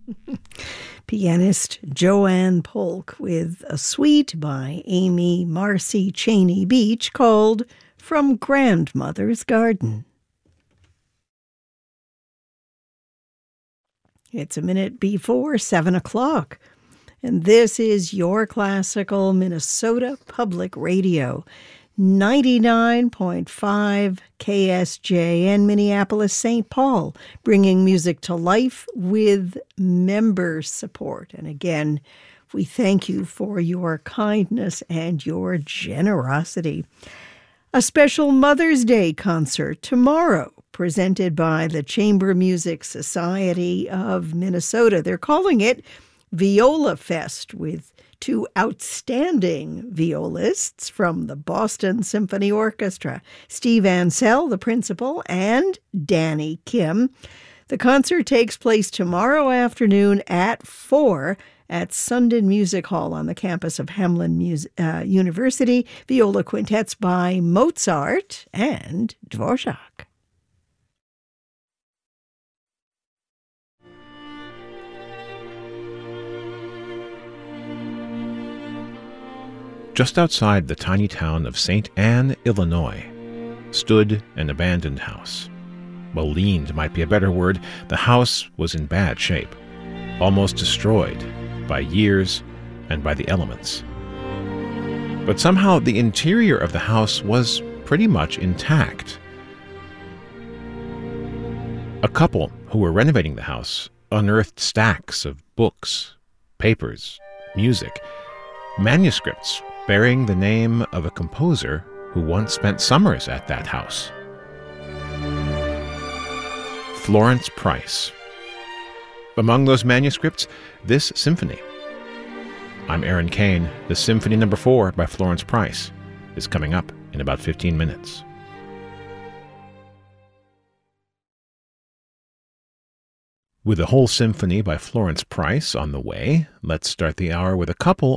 Pianist Joanne Polk with a suite by Amy Marcy Cheney Beach called From Grandmother's Garden. It's a minute before 7 o'clock, and this is your classical Minnesota Public Radio, 99.5 KSJN Minneapolis, St. Paul, bringing music to life with member support. And again, we thank you for your kindness and your generosity. A special Mother's Day concert tomorrow, presented by the Chamber Music Society of Minnesota. They're calling it Viola Fest, with two outstanding violists from the Boston Symphony Orchestra, Steve Ansell, the principal, and Danny Kim. The concert takes place tomorrow afternoon at 4 at Sundin Music Hall on the campus of Hamline University. Viola quintets by Mozart and Dvorak. Just outside the tiny town of St. Anne, Illinois, stood an abandoned house. Well, leaned might be a better word. The house was in bad shape, almost destroyed by years and by the elements. But somehow the interior of the house was pretty much intact. A couple who were renovating the house unearthed stacks of books, papers, music, manuscripts bearing the name of a composer who once spent summers at that house. Florence Price. Among those manuscripts, this symphony. I'm Aaron Kane. The Symphony No. 4 by Florence Price is coming up in about 15 minutes. With the whole symphony by Florence Price on the way, let's start the hour with a couple